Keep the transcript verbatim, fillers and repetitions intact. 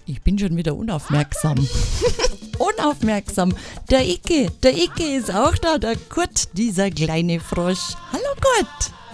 Ich bin schon wieder unaufmerksam. Unaufmerksam. Der Icke, der Icke ist auch da, der Kurt, dieser kleine Frosch. Hallo Kurt.